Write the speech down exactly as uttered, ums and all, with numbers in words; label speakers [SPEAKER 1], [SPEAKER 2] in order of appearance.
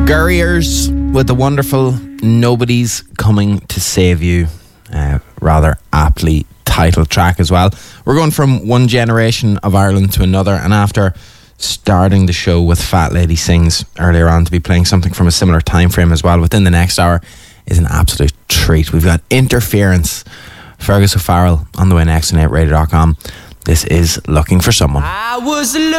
[SPEAKER 1] Gurriers with the wonderful Nobody's Coming to Save You. Uh, rather aptly titled track as well. We're going from one generation of Ireland to another, and after starting the show with Fat Lady Sings earlier on, to be playing something from a similar time frame as well within the next hour is an absolute treat. We've got Interference, Fergus O'Farrell on the way next on eight radio dot com. This is Looking for Someone.
[SPEAKER 2] I was